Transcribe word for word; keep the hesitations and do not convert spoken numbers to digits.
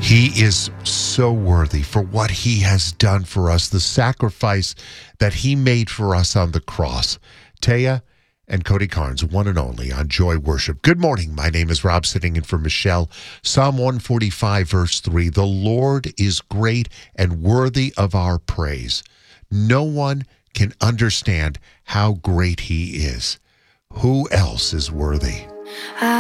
He is so worthy for what he has done for us, the sacrifice that he made for us on the cross. Taya and Cody Carnes, one and only on Joy Worship. Good morning. My name is Rob, sitting in for Michelle. Psalm one forty-five, verse three, the Lord is great and worthy of our praise. No one can understand how great he is. Who else is worthy?